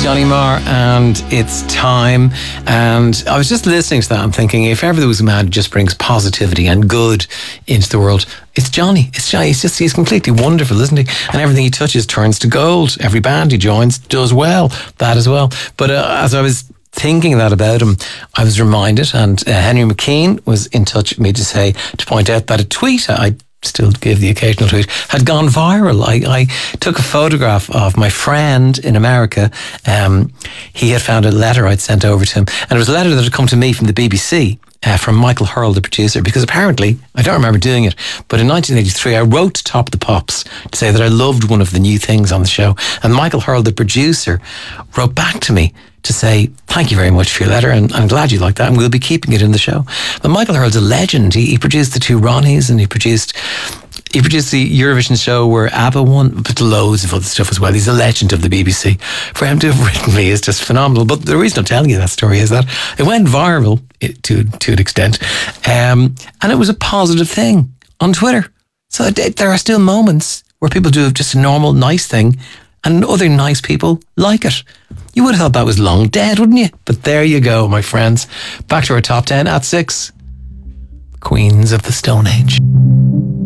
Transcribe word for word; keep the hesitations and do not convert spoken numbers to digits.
Johnny Marr, and it's time. And I was just listening to that and thinking, if ever there was a man who just brings positivity and good into the world, it's Johnny. It's Johnny. He's just, he's completely wonderful, isn't he? And everything he touches turns to gold. Every band he joins does well. That as well. But uh, as I was thinking that about him, I was reminded, and uh, Henry McKean was in touch with me to say, to point out that a tweet I still give the occasional tweet, had gone viral. I, I took a photograph of my friend in America. Um, he had found a letter I'd sent over to him, and it was a letter that had come to me from the B B C, uh, from Michael Hurrell, the producer, because apparently, I don't remember doing it, but in nineteen eighty-three I wrote to Top of the Pops to say that I loved one of the new things on the show, and Michael Hurrell, the producer, wrote back to me to say, thank you very much for your letter, and I'm glad you like that, and we'll be keeping it in the show. But Michael Hurrell's a legend. He, he produced the two Ronnies, and he produced he produced the Eurovision show where ABBA won, but loads of other stuff as well. He's a legend of the B B C. For him to have written me is just phenomenal. But the reason I'm telling you that story is that it went viral to, to an extent, um, and it was a positive thing on Twitter. So there are still moments where people do just a normal, nice thing, and other nice people like it. You would have thought that was long dead, wouldn't you? But there you go, my friends. Back to our top ten at six. Queens of the Stone Age.